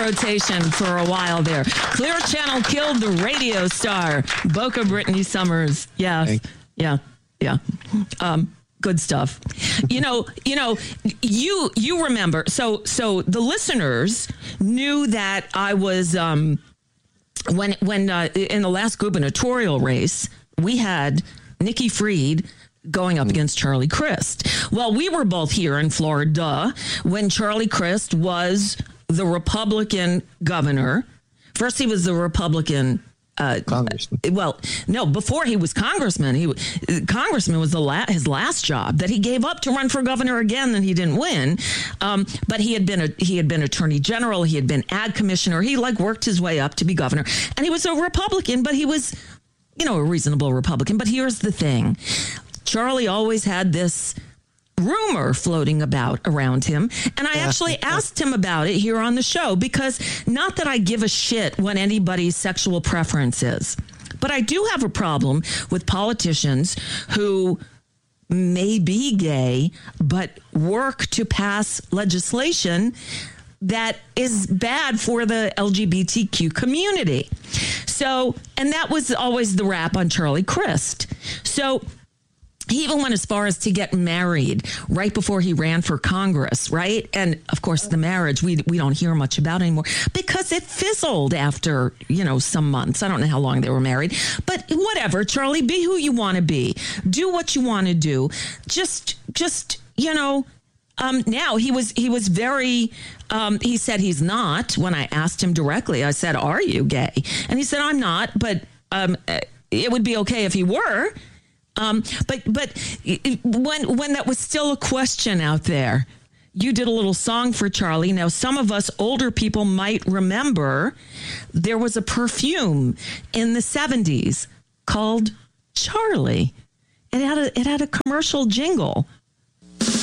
rotation for a while there. Clear Channel killed the radio star, Boca Brittany Summers. Yeah. Good stuff. You remember. So the listeners knew that I was when in the last gubernatorial race, we had Nikki Fried going up against Charlie Crist. Well, we were both here in Florida when Charlie Crist was the Republican governor. First, he was the Republican congressman. Well, no, before he was congressman, congressman was his last job that he gave up to run for governor again, and he didn't win. But he had been attorney general, he had been ag commissioner, he worked his way up to be governor, and he was a Republican, but he was, a reasonable Republican. But here's the thing. Charlie always had this rumor floating around him. And I actually asked him about it here on the show, because not that I give a shit what anybody's sexual preference is, but I do have a problem with politicians who may be gay, but work to pass legislation that is bad for the LGBTQ community. So, and that was always the rap on Charlie Crist. So, he even went as far as to get married right before he ran for Congress, right? And, of course, the marriage, we don't hear much about anymore because it fizzled after, some months. I don't know how long they were married. But whatever, Charlie, be who you want to be. Do what you want to do. Just now he was very, he said he's not. When I asked him directly, I said, are you gay? And he said, I'm not, but it would be okay if he were. But when that was still a question out there, you did a little song for Charlie. Now, some of us older people might remember there was a perfume in the 70s called Charlie. It had a commercial jingle.